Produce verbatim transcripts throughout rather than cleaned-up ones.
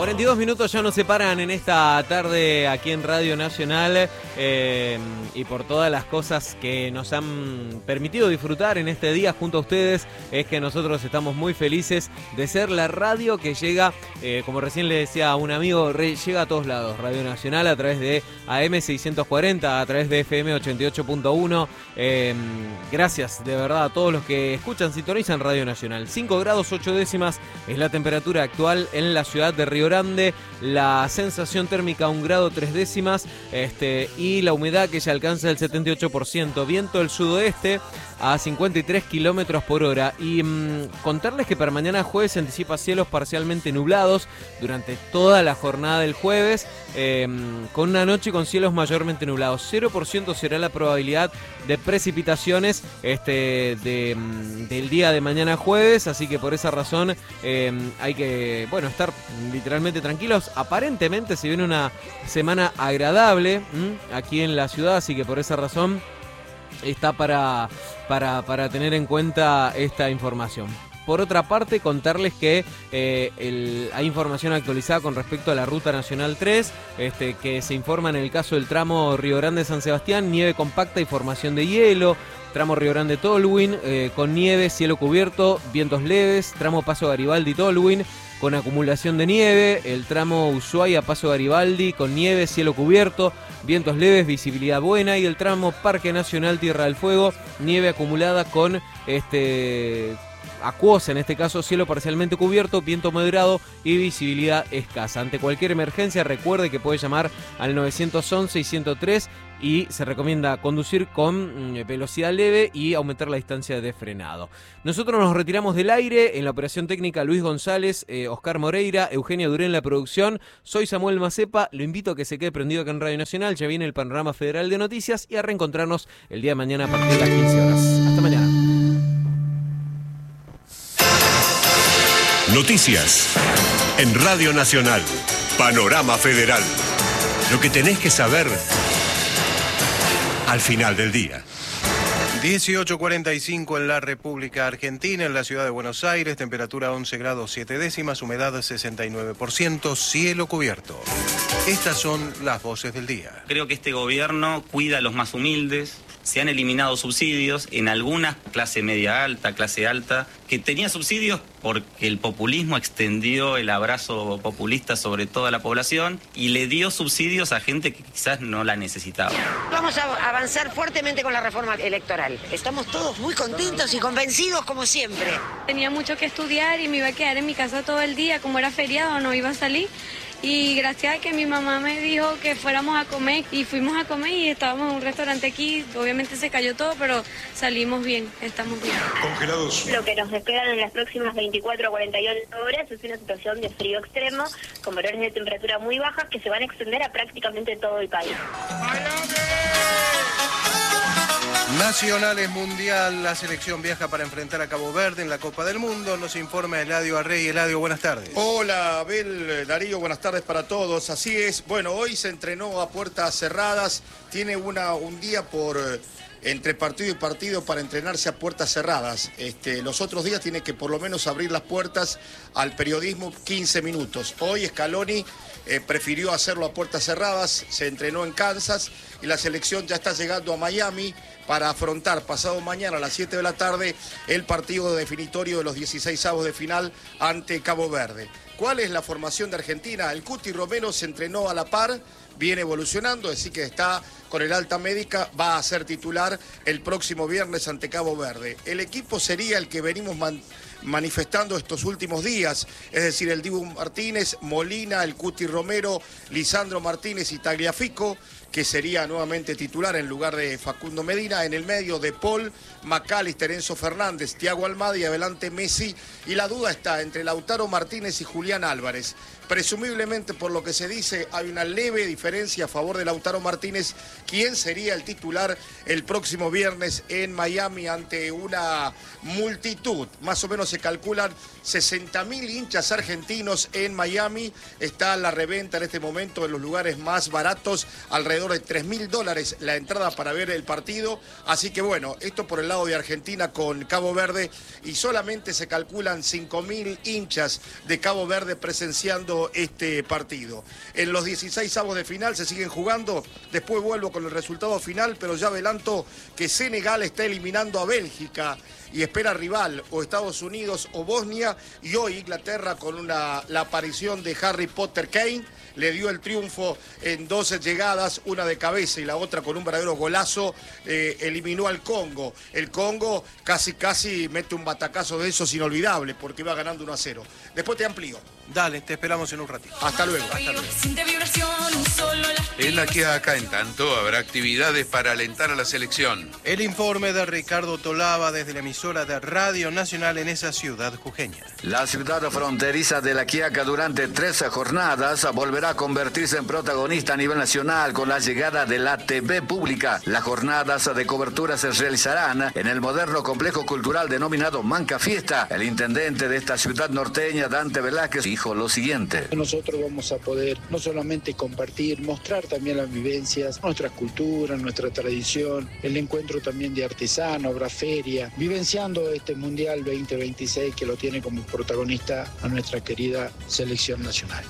cuarenta y dos minutos ya nos separan en esta tarde aquí en Radio Nacional eh, y por todas las cosas que nos han permitido disfrutar en este día junto a ustedes, es que nosotros estamos muy felices de ser la radio que llega, eh, como recién le decía a un amigo, re, llega a todos lados. Radio Nacional a través de A M seiscientos cuarenta, a través de F M ochenta y ocho punto uno. Eh, gracias de verdad a todos los que escuchan, sintonizan Radio Nacional. cinco grados ocho décimas es la temperatura actual en la ciudad de Río Grande, la sensación térmica un grado tres décimas este, y la humedad que ya alcanza el setenta y ocho por ciento, viento del sudoeste a cincuenta y tres kilómetros por hora. Y mmm, contarles que para mañana jueves se anticipa cielos parcialmente nublados durante toda la jornada del jueves, eh, con una noche con cielos mayormente nublados. cero por ciento será la probabilidad de precipitaciones este, de, del día de mañana jueves, así que por esa razón eh, hay que bueno estar literalmente tranquilos. Aparentemente se viene una semana agradable ¿m? aquí en la ciudad, así que por esa razón está para, para, para tener en cuenta esta información. Por otra parte, contarles que eh, el, hay información actualizada con respecto a la Ruta Nacional tres, este, que se informa en el caso del tramo Río Grande-San Sebastián, nieve compacta y formación de hielo. Tramo Río Grande-Tolwyn, eh, con nieve, cielo cubierto, vientos leves. Tramo Paso Garibaldi-Tolwyn, con acumulación de nieve. El tramo Ushuaia-Paso Garibaldi, con nieve, cielo cubierto, vientos leves, visibilidad buena. Y el tramo Parque Nacional Tierra del Fuego, nieve acumulada con este... acuosa, en este caso cielo parcialmente cubierto, viento moderado y visibilidad escasa. Ante cualquier emergencia recuerde que puede llamar al nueve once y ciento tres y se recomienda conducir con velocidad leve y aumentar la distancia de frenado. Nosotros nos retiramos del aire. En la operación técnica Luis González, eh, Oscar Moreira, Eugenia Durén en la producción. Soy Samuel Macepa, lo invito a que se quede prendido acá en Radio Nacional. Ya viene el panorama federal de noticias y a reencontrarnos el día de mañana a partir de las quince horas. Hasta mañana. Noticias en Radio Nacional. Panorama Federal. Lo que tenés que saber al final del día. dieciocho cuarenta y cinco en la República Argentina, en la ciudad de Buenos Aires, temperatura once grados siete décimas, humedad sesenta y nueve por ciento, cielo cubierto. Estas son las voces del día. Creo que este gobierno cuida a los más humildes. Se han eliminado subsidios en algunas, clase media alta, clase alta, que tenía subsidios porque el populismo extendió el abrazo populista sobre toda la población y le dio subsidios a gente que quizás no la necesitaba. Vamos a avanzar fuertemente con la reforma electoral. Estamos todos muy contentos y convencidos como siempre. Tenía mucho que estudiar y me iba a quedar en mi casa todo el día, como era feriado no iba a salir. Y gracias a que mi mamá me dijo que fuéramos a comer y fuimos a comer y estábamos en un restaurante aquí, obviamente se cayó todo, pero salimos bien, estamos bien. Congelados. Lo que nos esperan en las próximas veinticuatro a cuarenta y ocho horas es una situación de frío extremo, con valores de temperatura muy bajas que se van a extender a prácticamente todo el país. Nacionales Mundial, la selección viaja para enfrentar a Cabo Verde en la Copa del Mundo. Nos informa Eladio Arrey. Eladio, buenas tardes. Hola, Abel, Darío, buenas tardes para todos. Así es, bueno, hoy se entrenó a puertas cerradas. Tiene una, un día por entre partido y partido para entrenarse a puertas cerradas. Este, los otros días tiene que por lo menos abrir las puertas al periodismo quince minutos. Hoy Scaloni eh, prefirió hacerlo a puertas cerradas, se entrenó en Kansas y la selección ya está llegando a Miami para afrontar pasado mañana a las siete de la tarde el partido definitorio de los dieciseisavos de final ante Cabo Verde. ¿Cuál es la formación de Argentina? El Cuti Romero se entrenó a la par, viene evolucionando, así que está con el alta médica, va a ser titular el próximo viernes ante Cabo Verde. El equipo sería el que venimos man manifestando estos últimos días, es decir, el Dibu Martínez, Molina, el Cuti Romero, Lisandro Martínez y Tagliafico, que sería nuevamente titular en lugar de Facundo Medina. En el medio de Paul, McAllister, Enzo Fernández, Thiago Almada y adelante Messi. Y la duda está entre Lautaro Martínez y Julián Álvarez. Presumiblemente, por lo que se dice, hay una leve diferencia a favor de Lautaro Martínez, quien sería el titular el próximo viernes en Miami ante una multitud. Más o menos se calculan sesenta mil hinchas argentinos en Miami. Está la reventa en este momento en los lugares más baratos, alrededor alrededor de tres mil dólares la entrada para ver el partido. Así que bueno, esto por el lado de Argentina con Cabo Verde, y solamente se calculan cinco mil hinchas de Cabo Verde presenciando este partido. En los dieciséis avos de final se siguen jugando, después vuelvo con el resultado final, pero ya adelanto que Senegal está eliminando a Bélgica y espera rival o Estados Unidos o Bosnia, y hoy Inglaterra con una, la aparición de Harry Potter Kane le dio el triunfo en doce llegadas, una de cabeza y la otra con un verdadero golazo, eh, eliminó al Congo. El Congo casi casi mete un batacazo de esos inolvidable porque va ganando uno a cero. Después te amplío. Dale, te esperamos en un ratito. Hasta luego. Hasta luego. En la Quiaca, en tanto, habrá actividades para alentar a la selección. El informe de Ricardo Tolava desde la emisora de Radio Nacional en esa ciudad jujeña. La ciudad fronteriza de La Quiaca durante trece jornadas volverá a convertirse en protagonista a nivel nacional con la llegada de la T V pública. Las jornadas de cobertura se realizarán en el moderno complejo cultural denominado Manca Fiesta. El intendente de esta ciudad norteña, Dante Velázquez, dijo lo siguiente. Nosotros vamos a poder no solamente compartir, mostrar también las vivencias, nuestras culturas, nuestra tradición, el encuentro también de artesanos, habrá feria, vivenciando este Mundial veinte veintiséis que lo tiene como protagonista a nuestra querida selección nacional.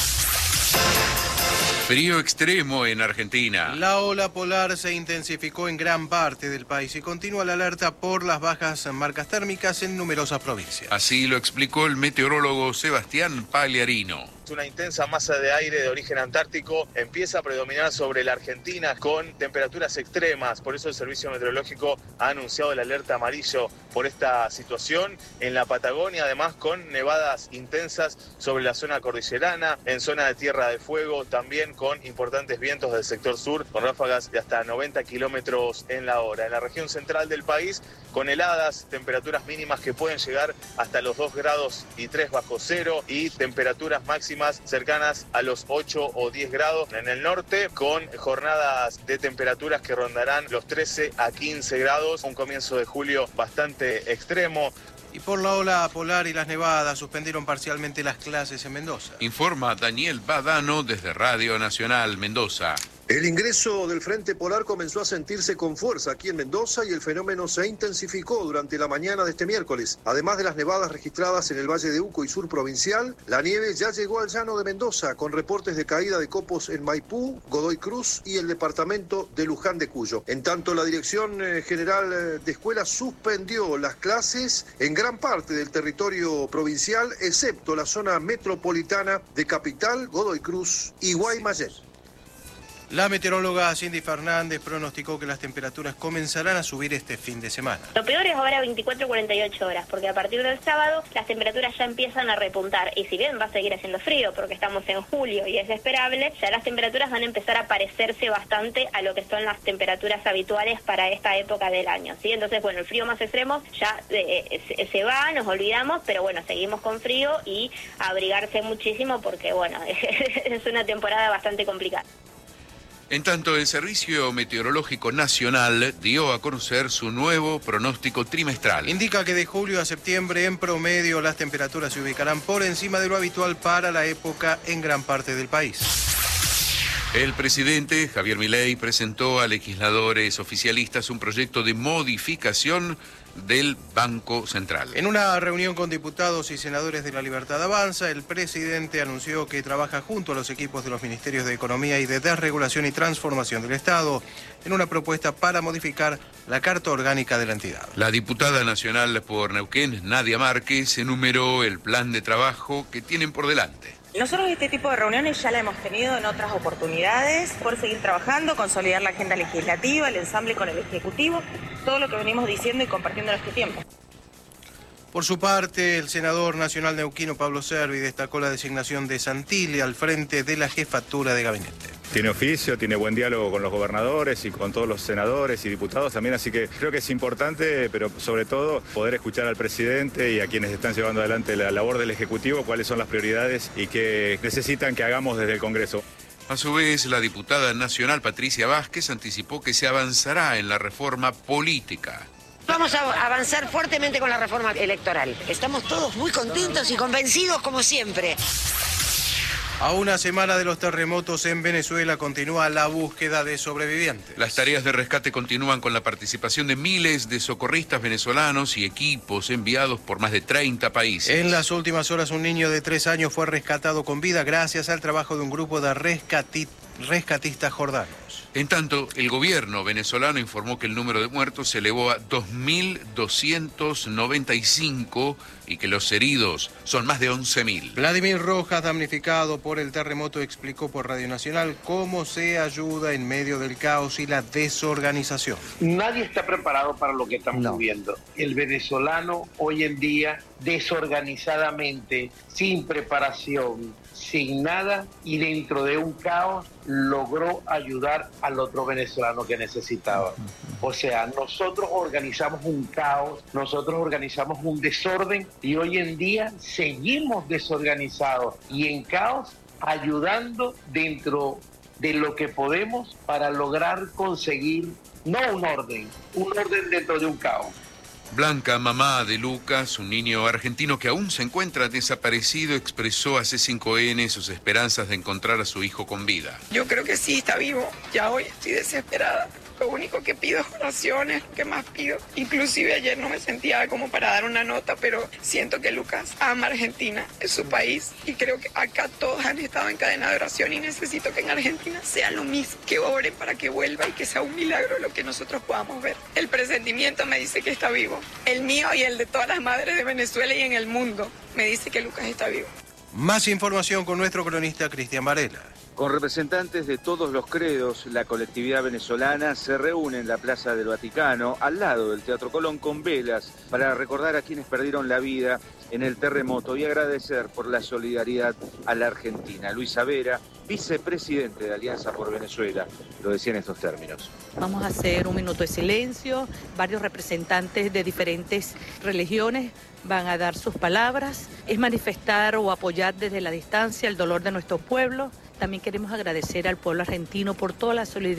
Frío extremo en Argentina. La ola polar se intensificó en gran parte del país y continúa la alerta por las bajas marcas térmicas en numerosas provincias. Así lo explicó el meteorólogo Sebastián Pagliarino. Una intensa masa de aire de origen antártico empieza a predominar sobre la Argentina con temperaturas extremas. Por eso el Servicio Meteorológico ha anunciado el alerta amarillo por esta situación. En la Patagonia, además, con nevadas intensas sobre la zona cordillerana, en zona de Tierra del Fuego, también con importantes vientos del sector sur, con ráfagas de hasta noventa kilómetros en la hora. En la región central del país, con heladas, temperaturas mínimas que pueden llegar hasta los dos grados y tres bajo cero y temperaturas máximas cercanas a los ocho o diez grados en el norte, con jornadas de temperaturas que rondarán los trece a quince grados, un comienzo de julio bastante extremo. Y por la ola polar y las nevadas suspendieron parcialmente las clases en Mendoza. Informa Daniel Badano desde Radio Nacional Mendoza. El ingreso del Frente Polar comenzó a sentirse con fuerza aquí en Mendoza y el fenómeno se intensificó durante la mañana de este miércoles. Además de las nevadas registradas en el Valle de Uco y sur provincial, la nieve ya llegó al llano de Mendoza con reportes de caída de copos en Maipú, Godoy Cruz y el departamento de Luján de Cuyo. En tanto, la Dirección General de Escuelas suspendió las clases en gran parte del territorio provincial, excepto la zona metropolitana de Capital, Godoy Cruz y Guaymallén. La meteoróloga Cindy Fernández pronosticó que las temperaturas comenzarán a subir este fin de semana. Lo peor es ahora veinticuatro a cuarenta y ocho horas, porque a partir del sábado las temperaturas ya empiezan a repuntar. Y si bien va a seguir haciendo frío, porque estamos en julio y es esperable, ya las temperaturas van a empezar a parecerse bastante a lo que son las temperaturas habituales para esta época del año, ¿sí? Entonces, bueno, el frío más extremo ya eh, se, se va, nos olvidamos, pero bueno, seguimos con frío y abrigarse muchísimo porque, bueno, es una temporada bastante complicada. En tanto, el Servicio Meteorológico Nacional dio a conocer su nuevo pronóstico trimestral. Indica que de julio a septiembre, en promedio, las temperaturas se ubicarán por encima de lo habitual para la época en gran parte del país. El presidente Javier Milei presentó a legisladores oficialistas un proyecto de modificación del Banco Central. En una reunión con diputados y senadores de La Libertad Avanza, el presidente anunció que trabaja junto a los equipos de los Ministerios de Economía y de Desregulación y Transformación del Estado en una propuesta para modificar la Carta Orgánica de la entidad. La diputada nacional por Neuquén, Nadia Márquez, enumeró el plan de trabajo que tienen por delante. Nosotros este tipo de reuniones ya la hemos tenido en otras oportunidades, por seguir trabajando, consolidar la agenda legislativa, el ensamble con el Ejecutivo, todo lo que venimos diciendo y compartiendo en este tiempo. Por su parte, el senador nacional neuquino Pablo Servi destacó la designación de Santilli al frente de la jefatura de gabinete. Tiene oficio, tiene buen diálogo con los gobernadores y con todos los senadores y diputados también, así que creo que es importante, pero sobre todo poder escuchar al presidente y a quienes están llevando adelante la labor del Ejecutivo, cuáles son las prioridades y qué necesitan que hagamos desde el Congreso. A su vez, la diputada nacional Patricia Vázquez anticipó que se avanzará en la reforma política. Vamos a avanzar fuertemente con la reforma electoral. Estamos todos muy contentos y convencidos como siempre. A una semana de los terremotos en Venezuela continúa la búsqueda de sobrevivientes. Las tareas de rescate continúan con la participación de miles de socorristas venezolanos y equipos enviados por más de treinta países. En las últimas horas un niño de tres años fue rescatado con vida gracias al trabajo de un grupo de rescati- rescatistas jordanos. En tanto, el gobierno venezolano informó que el número de muertos se elevó a dos mil doscientos noventa y cinco y que los heridos son más de once mil. Vladimir Rojas, damnificado por el terremoto, explicó por Radio Nacional cómo se ayuda en medio del caos y la desorganización. Nadie está preparado para lo que estamos no. viviendo. El venezolano hoy en día, desorganizadamente, sin preparación, sin nada y dentro de un caos, logró ayudar al otro venezolano que necesitaba. O sea, nosotros organizamos un caos, nosotros organizamos un desorden y hoy en día seguimos desorganizados y en caos, ayudando dentro de lo que podemos para lograr conseguir, no un orden, un orden dentro de un caos. Blanca, mamá de Lucas, un niño argentino que aún se encuentra desaparecido, expresó a C cinco N sus esperanzas de encontrar a su hijo con vida. Yo creo que sí, está vivo. Ya hoy estoy desesperada. Lo único que pido es oraciones, lo que más pido. Inclusive ayer no me sentía como para dar una nota, pero siento que Lucas ama Argentina, es su país, y creo que acá todos han estado en cadena de oración y necesito que en Argentina sea lo mismo, que oren para que vuelva y que sea un milagro lo que nosotros podamos ver. El presentimiento me dice que está vivo. El mío y el de todas las madres de Venezuela y en el mundo me dice que Lucas está vivo. Más información con nuestro cronista Cristian Varela. Con representantes de todos los credos, la colectividad venezolana se reúne en la Plaza del Vaticano, al lado del Teatro Colón, con velas para recordar a quienes perdieron la vida en el terremoto y agradecer por la solidaridad a la Argentina. Luisa Vera, vicepresidente de Alianza por Venezuela, lo decía en estos términos. Vamos a hacer un minuto de silencio, varios representantes de diferentes religiones van a dar sus palabras, es manifestar o apoyar desde la distancia el dolor de nuestro pueblo. También queremos agradecer al pueblo argentino por toda la solidaridad